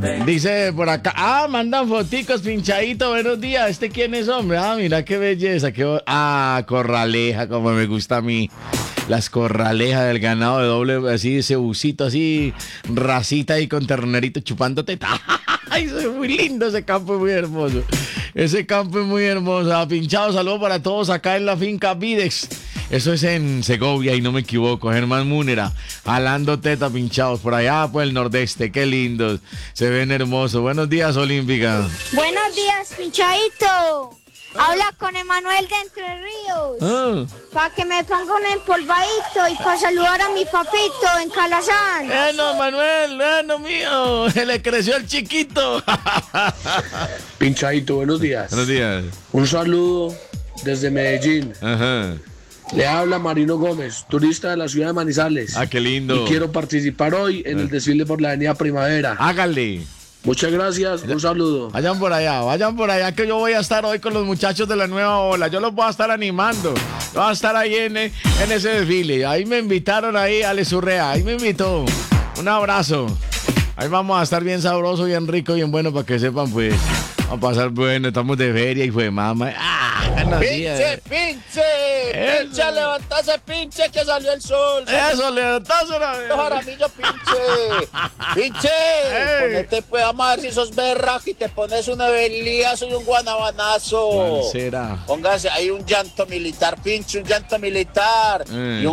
Dice por acá, mandan foticos, pinchadito, buenos días. ¿Este quién es, hombre? Mira qué belleza, corraleja, como me gusta a mí. Las corralejas del ganado de doble, así, ese busito así, racita y con ternerito chupando teta. Ay, eso es muy lindo, ese campo es muy hermoso. Ese campo es muy hermoso. Pinchado, saludos para todos acá en la finca Videx. Eso es en Segovia y no me equivoco, Germán Múnera, jalando teta, pinchados por allá por el nordeste, qué lindos, se ven hermosos. Buenos días, Olímpica. Buenos días, pinchadito. Habla con Emanuel de Entre Ríos. Para que me ponga un empolvadito y para saludar a mi papito en Calazán. Bueno, Manuel, bueno mío, se le creció el chiquito. Pinchadito, buenos días. Buenos días. Un saludo desde Medellín. Ajá. Le habla Marino Gómez, turista de la ciudad de Manizales. Qué lindo. Y quiero participar hoy en el desfile por la Avenida Primavera. Hágale. Muchas gracias, un saludo. Vayan por allá, que yo voy a estar hoy con los muchachos de la nueva ola. Yo los voy a estar animando. Voy a estar ahí en ese desfile. Ahí me invitaron ahí, Ale Surrea. Ahí me invitó. Un abrazo. Ahí vamos a estar bien sabroso, bien rico, bien bueno, para que sepan, pues. Vamos a pasar bueno, estamos de feria y fue mamá. ¡Pinche, pinche! ¡Pinche, levanta ese pinche que salió el sol! ¡Eso, levantazo una vez! ¡Jaramillo, pinche! ¡Pinche! Ponete, pues, vamos a ver si sos berraco y te pones un ebeliazo y un guanabanazo. ¿Cuál será? Póngase ahí un llanto militar, pinche, un llanto militar. Y